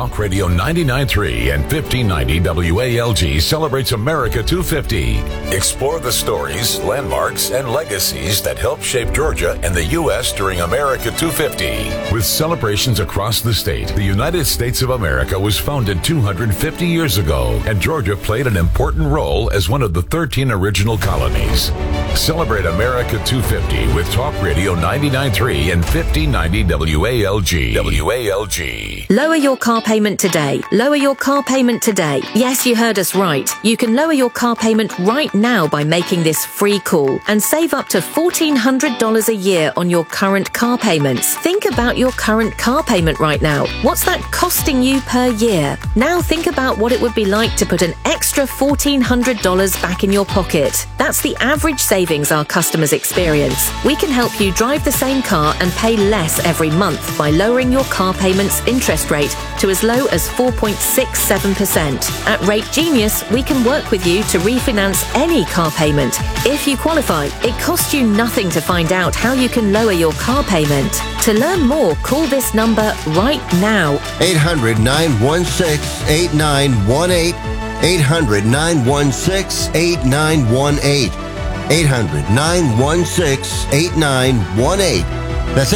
Talk Radio 99.3 and 1590 WALG celebrates America 250. Explore the stories, landmarks, and legacies that helped shape Georgia and the U.S. during America 250. With celebrations across the state, the United States of America was founded 250 years ago, and Georgia played an important role as one of the 13 original colonies. Celebrate America 250 with Talk Radio 99.3 and 1590 WALG. WALG. Lower your car payment today. Lower your car payment today. Yes, you heard us right. You can lower your car payment right now by making this free call and save up to $1,400 a year on your current car payments. Think about your current car payment right now. What's that costing you per year? Now think about what it would be like to put an extra $1,400 back in your pocket. That's the average savings our customers experience. We can help you drive the same car and pay less every month by lowering your car payment's interest rate to as low as 4.67%. At Rate Genius, we can work with you to refinance any car payment. If you qualify, it costs you nothing to find out how you can lower your car payment. To learn more, call this number right now. 800-916-8918. 800-916-8918. 800-916-8918. That's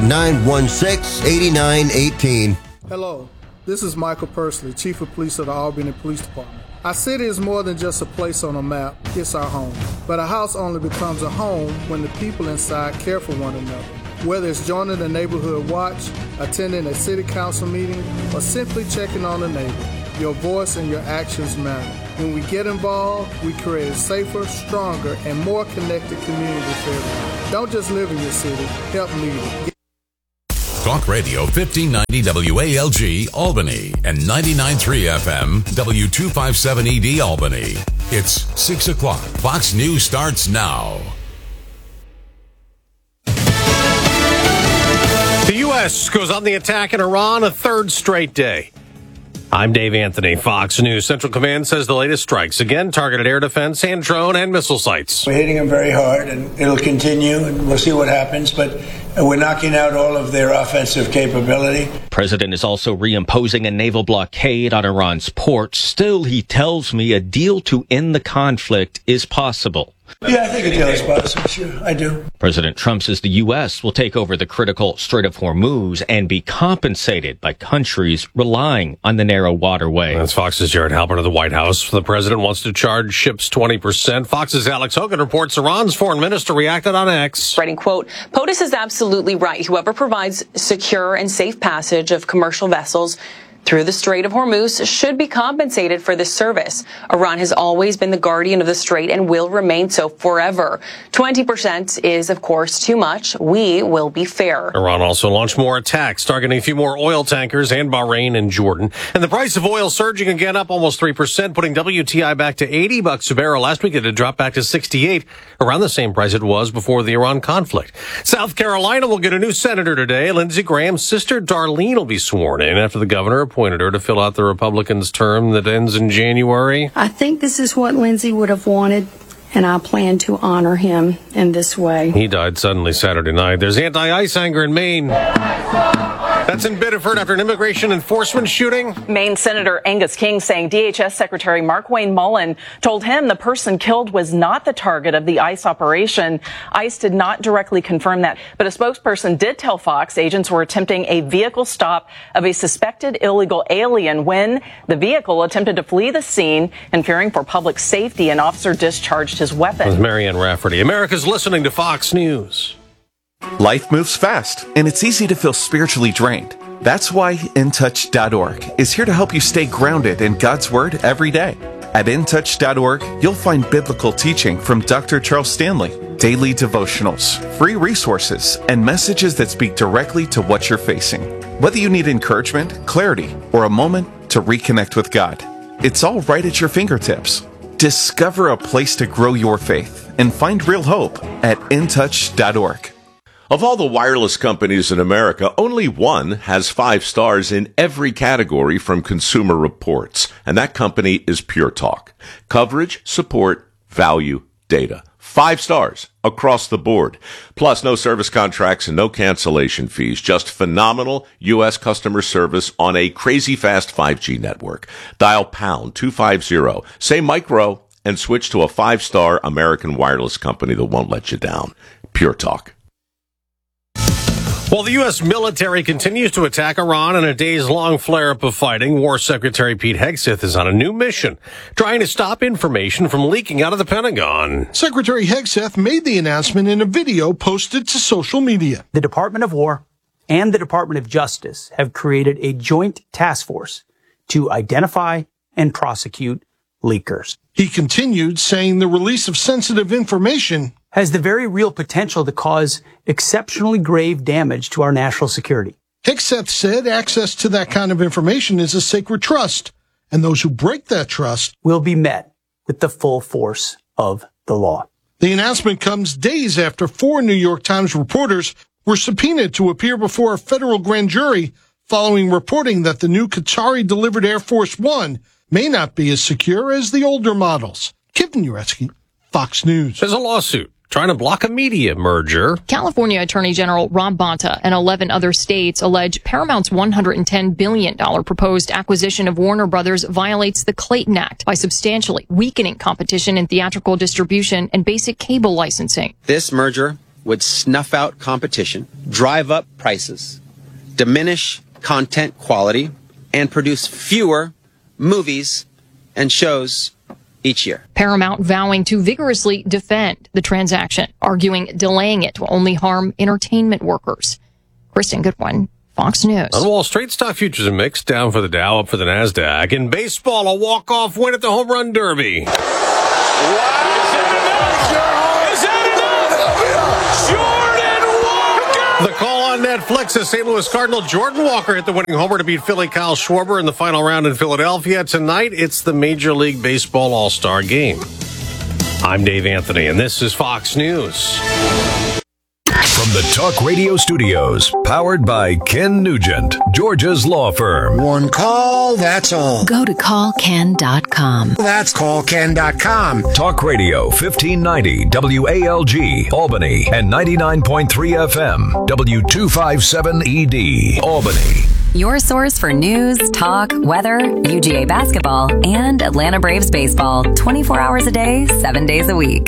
800-916-8918. Hello, this is Michael Pursley, Chief of Police of the Albany Police Department. Our city is more than just a place on a map, it's our home. But a house only becomes a home when the people inside care for one another. Whether it's joining a neighborhood watch, attending a city council meeting, or simply checking on a neighbor, your voice and your actions matter. When we get involved, we create a safer, stronger, and more connected community for everyone. Don't just live in your city, help lead it. Talk Radio 1590 WALG Albany and 99.3 FM W257ED Albany. It's 6 o'clock. Fox News starts now. The U.S. goes on the attack in Iran a third straight day. I'm Dave Anthony, Fox News. Central Command says the latest strikes again targeted air defense and drone and missile sites. We're hitting them very hard, and it'll continue, and we'll see what happens, but we're knocking out all of their offensive capability. President is also reimposing a naval blockade on Iran's ports. Still, he tells me a deal to end the conflict is possible. Yeah, I think a deal is possible, sure, I do. President Trump says the U.S. will take over the critical Strait of Hormuz and be compensated by countries relying on the narrow waterway. That's Fox's Jared Halpern of the White House. The president wants to charge ships 20%. Fox's Alex Hogan reports Iran's foreign minister reacted on X. Writing, quote, POTUS is absolutely right. Whoever provides secure and safe passage of commercial vessels through the Strait of Hormuz should be compensated for this service. Iran has always been the guardian of the Strait and will remain so forever. 20% is, of course, too much. We will be fair. Iran also launched more attacks, targeting a few more oil tankers and Bahrain and Jordan. And the price of oil surging again, up almost 3%, putting WTI back to $80 a barrel. Last week it had dropped back to 68, around the same price it was before the Iran conflict. South Carolina will get a new senator today. Lindsey Graham's sister Darlene will be sworn in after the governor appointed her to fill out the Republicans' term that ends in January. I think this is what Lindsey would have wanted, and I plan to honor him in this way. He died suddenly Saturday night. There's anti-ICE anger in Maine. That's in Biddeford after an immigration enforcement shooting. Maine Senator Angus King saying DHS Secretary Markwayne Mullin told him the person killed was not the target of the ICE operation. ICE did not directly confirm that, but a spokesperson did tell Fox agents were attempting a vehicle stop of a suspected illegal alien when the vehicle attempted to flee the scene, and fearing for public safety, an officer discharged his weapon. With Marianne Rafferty. America's listening to Fox News. Life moves fast, and it's easy to feel spiritually drained. That's why InTouch.org is here to help you stay grounded in God's Word every day. At InTouch.org, you'll find biblical teaching from Dr. Charles Stanley, daily devotionals, free resources, and messages that speak directly to what you're facing. Whether you need encouragement, clarity, or a moment to reconnect with God, it's all right at your fingertips. Discover a place to grow your faith and find real hope at InTouch.org. Of all the wireless companies in America, only one has 5 stars in every category from Consumer Reports, and that company is Pure Talk. Coverage, support, value, data. 5 stars across the board. Plus, no service contracts and no cancellation fees. Just phenomenal U.S. customer service on a crazy fast 5G network. Dial pound 250. Say micro and switch to a 5-star American wireless company that won't let you down. Pure Talk. While the U.S. military continues to attack Iran in a days-long flare-up of fighting, War Secretary Pete Hegseth is on a new mission, trying to stop information from leaking out of the Pentagon. Secretary Hegseth made the announcement in a video posted to social media. The Department of War and the Department of Justice have created a joint task force to identify and prosecute leakers. He continued, saying the release of sensitive information has the very real potential to cause exceptionally grave damage to our national security. Hegseth said access to that kind of information is a sacred trust, and those who break that trust will be met with the full force of the law. The announcement comes days after 4 New York Times reporters were subpoenaed to appear before a federal grand jury following reporting that the new Qatari-delivered Air Force One may not be as secure as the older models. Kevin Uretsky, Fox News. There's a lawsuit trying to block a media merger. California Attorney General Rob Bonta and 11 other states allege Paramount's $110 billion proposed acquisition of Warner Brothers violates the Clayton Act by substantially weakening competition in theatrical distribution and basic cable licensing. This merger would snuff out competition, drive up prices, diminish content quality, and produce fewer movies and shows each year. Paramount vowing to vigorously defend the transaction, arguing delaying it will only harm entertainment workers. Kristen Goodwin, Fox News. On Wall Street, stock futures are mixed, down for the Dow, up for the NASDAQ. In baseball, a walk-off win at the Home Run Derby. Wow. Is that enough? Jordan Walker! The call on Netflix is St. Louis Cardinal Jordan Walker hit the winning homer to beat Philly Kyle Schwarber in the final round in Philadelphia. Tonight, it's the Major League Baseball All-Star Game. I'm Dave Anthony, and this is Fox News. From the Talk Radio studios, powered by Ken Nugent, Georgia's law firm. One call, that's all. Go to callken.com. That's callken.com. Talk Radio 1590 WALG, Albany, and 99.3 FM, W257ED, Albany. Your source for news, talk, weather, UGA basketball, and Atlanta Braves baseball. 24 hours a day, 7 days a week.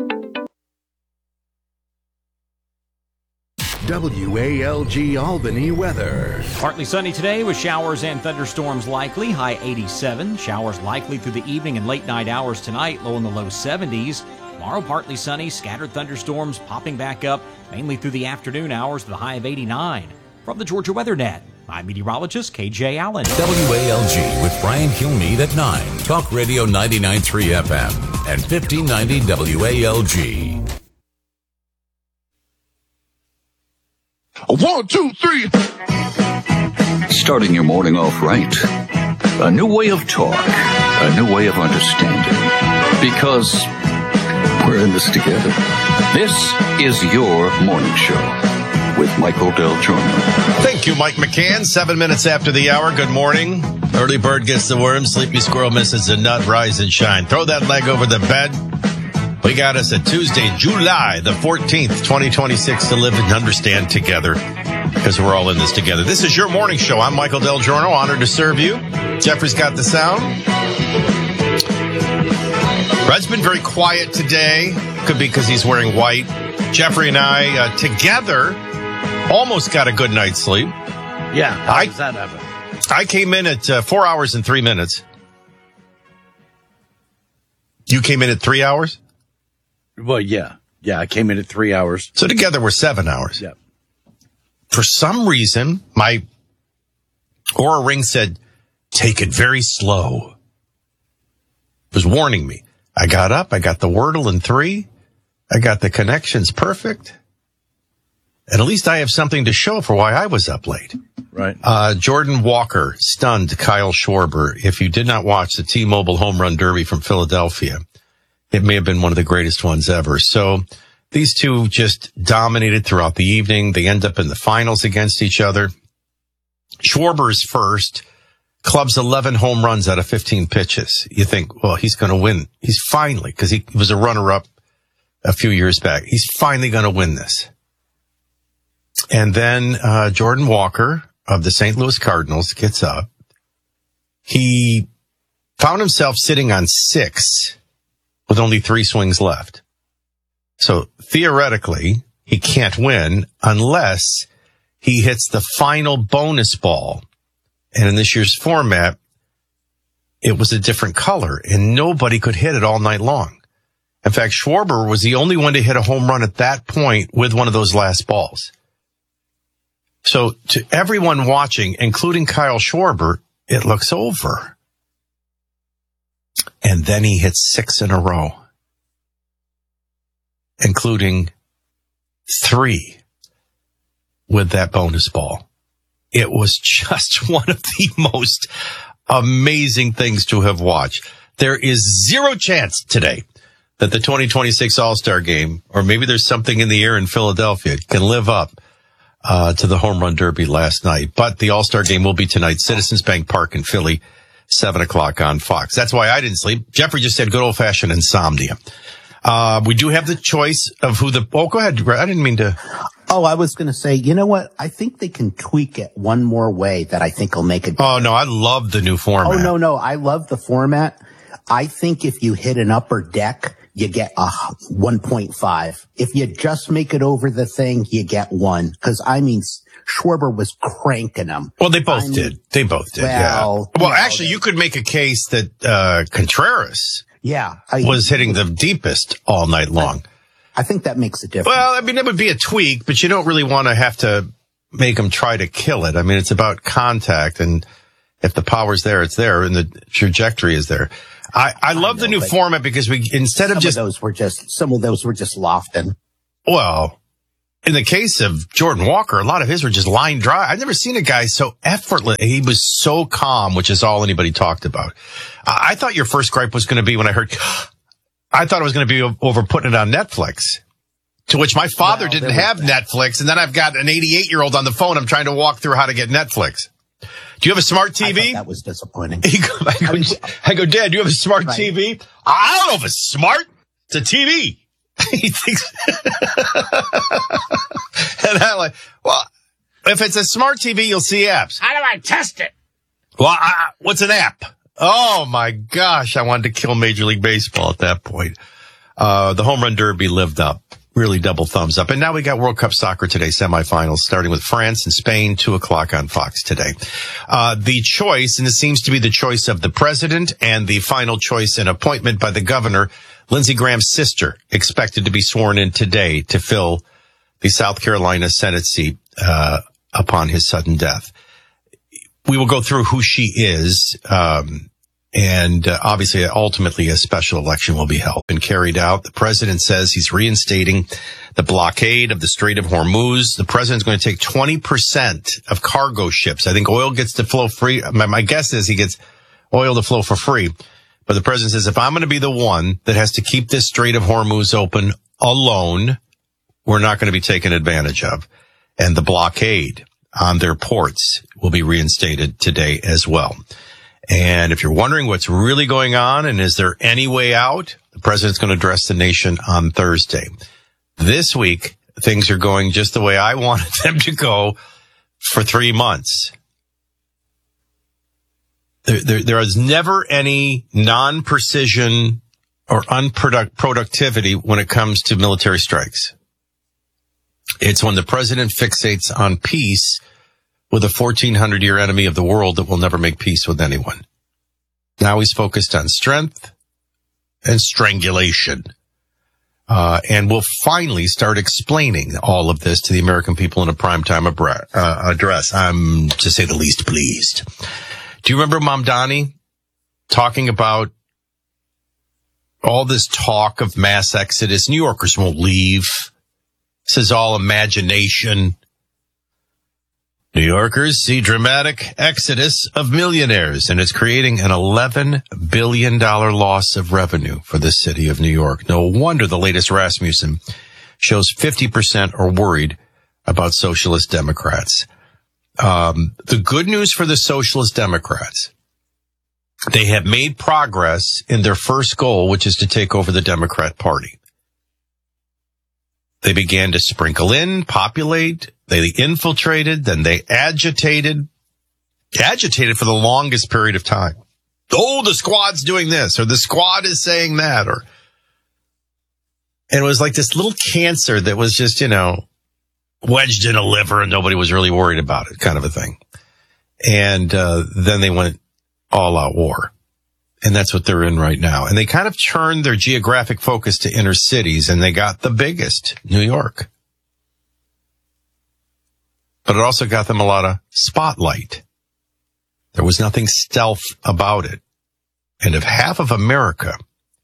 WALG Albany weather. Partly sunny today with showers and thunderstorms likely. High 87. Showers likely through the evening and late night hours tonight. Low in the low 70s. Tomorrow partly sunny. Scattered thunderstorms popping back up mainly through the afternoon hours with a high of 89. From the Georgia Weather Net, I'm meteorologist KJ Allen. WALG with Brian Kilmeade at 9. Talk Radio 99.3 FM and 1590 WALG. 1, 2, 3. Starting your morning off right. A new way of talk. A new way of understanding. Because we're in this together. This is your morning show with Michael Del Giorno. Thank you, Mike McCann. 7 minutes after the hour. Good morning. Early bird gets the worm. Sleepy squirrel misses the nut. Rise and shine. Throw that leg over the bed. We got us a Tuesday, July the 14th, 2026 to live and understand together because we're all in this together. This is your morning show. I'm Michael Del Giorno, honored to serve you. Jeffrey's got the sound. Red's been very quiet today. Could be because he's wearing white. Jeffrey and I together almost got a good night's sleep. Yeah, how does that happen? I came in at 4 hours and 3 minutes. You came in at 3 hours? Well, yeah. Yeah, I came in at 3 hours. So together we're 7 hours. Yeah. For some reason, my Oura Ring said, take it very slow. It was warning me. I got up. I got the Wordle in 3. I got the connections perfect. And at least I have something to show for why I was up late. Right. Jordan Walker stunned Kyle Schwarber. If you did not watch the T-Mobile Home Run Derby from Philadelphia, it may have been one of the greatest ones ever. So these two just dominated throughout the evening. They end up in the finals against each other. Schwarber is first, clubs 11 home runs out of 15 pitches. You think, well, he's going to win. He's finally, because he was a runner-up a few years back. He's finally going to win this. And then Jordan Walker of the St. Louis Cardinals gets up. He found himself sitting on 6 with only 3 swings left. So theoretically, he can't win unless he hits the final bonus ball. And in this year's format, it was a different color, and nobody could hit it all night long. In fact, Schwarber was the only one to hit a home run at that point with one of those last balls. So to everyone watching, including Kyle Schwarber, it looks over. And then he hits 6 in a row, including 3 with that bonus ball. It was just one of the most amazing things to have watched. There is zero chance today that the 2026 All-Star Game, or maybe there's something in the air in Philadelphia, can live up to the Home Run Derby last night. But the All-Star Game will be tonight, Citizens Bank Park in Philly, 7 o'clock on Fox. That's why I didn't sleep. Jeffrey just said good old-fashioned insomnia. We do have the choice of who the... Oh, go ahead. I didn't mean to... Oh, I was going to say, you know what? I think they can tweak it one more way that I think will make it. Oh, no, I love the new format. Oh, no, I love the format. I think if you hit an upper deck, you get a 1.5. If you just make it over the thing, you get 1. Because, Schwarber was cranking them. Well, they both did. They both did, well, yeah. Well, actually, you could make a case that Contreras was hitting the deepest all night long. I think that makes a difference. Well, it would be a tweak, but you don't really want to have to make them try to kill it. It's about contact, and if the power's there, it's there, and the trajectory is there. I love the new format because some of those were just lofting. Well, in the case of Jordan Walker, a lot of his were just line drive. I've never seen a guy so effortless. He was so calm, which is all anybody talked about. I thought your first gripe was going to be when I thought it was going to be over putting it on Netflix, to which my father didn't have Netflix. And then I've got an 88-year-old on the phone. I'm trying to walk through how to get Netflix. Do you have a smart TV? I thought that was disappointing. I go, Dad, do you have a smart TV? I don't know if it's smart. It's a TV. He thinks, and I'm like, well, if it's a smart TV, you'll see apps. How do I test it? Well, what's an app? Oh my gosh, I wanted to kill Major League Baseball at that point. The Home Run Derby lived up. Really double thumbs up. And now we got World Cup soccer today, semifinals, starting with France and Spain, 2 o'clock on Fox today. The choice, and it seems to be the choice of the president and the final choice and appointment by the governor, Lindsey Graham's sister, expected to be sworn in today to fill the South Carolina Senate seat upon his sudden death. We will go through who she is, and obviously, ultimately, a special election will be held and carried out. The president says he's reinstating the blockade of the Strait of Hormuz. The president's going to take 20% of cargo ships. I think oil gets to flow free. My guess is he gets oil to flow for free. But the president says, if I'm going to be the one that has to keep this Strait of Hormuz open alone, we're not going to be taken advantage of. And the blockade on their ports will be reinstated today as well. And if you're wondering what's really going on and is there any way out, the president's going to address the nation on Thursday. This week, things are going just the way I wanted them to go for 3 months. There is never any non-precision or unproductivity when it comes to military strikes. It's when the president fixates on peace with a 1,400-year enemy of the world that will never make peace with anyone. Now he's focused on strength and strangulation. And we'll finally start explaining all of this to the American people in a primetime address. I'm, to say the least, pleased. Do you remember Mamdani talking about all this talk of mass exodus? New Yorkers won't leave. This is all imagination. New Yorkers see dramatic exodus of millionaires, and it's creating an $11 billion loss of revenue for the city of New York. No wonder the latest Rasmussen shows 50% are worried about socialist Democrats. The good news for the socialist Democrats, they have made progress in their first goal, which is to take over the Democrat Party. They began to sprinkle in, populate, they infiltrated, then they agitated for the longest period of time. Oh, the squad's doing this, or the squad is saying that, and it was like this little cancer that was just, wedged in a liver and nobody was really worried about it, kind of a thing. And then they went all-out war. And that's what they're in right now. And they kind of turned their geographic focus to inner cities, and they got the biggest, New York. But it also got them a lot of spotlight. There was nothing stealth about it. And if half of America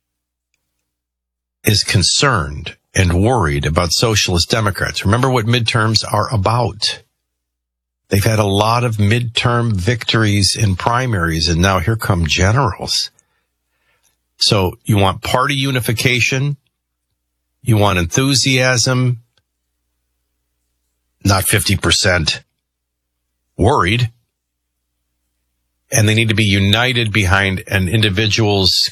is concerned and worried about socialist Democrats, remember what midterms are about. They've had a lot of midterm victories in primaries, and now here come generals. So you want party unification, you want enthusiasm, not 50% worried, and they need to be united behind an individual's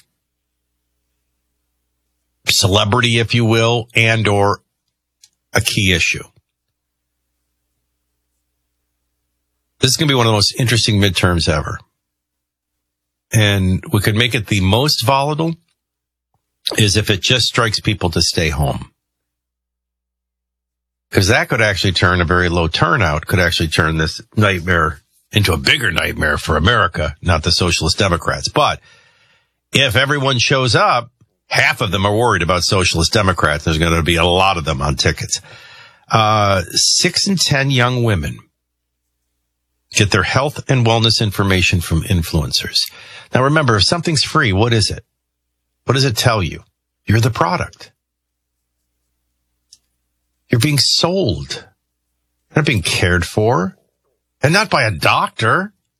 celebrity, if you will, and or a key issue. This is going to be one of the most interesting midterms ever. And we could make it the most volatile is if it just strikes people to stay home. Because that could actually turn a very low turnout, could actually turn this nightmare into a bigger nightmare for America, not the socialist Democrats. But if everyone shows up, half of them are worried about socialist Democrats. There's going to be a lot of them on tickets. 6 in 10 young women get their health and wellness information from influencers. Now remember, if something's free, what is it? What does it tell you? You're the product. You're being sold. You're not being cared for. And not by a doctor.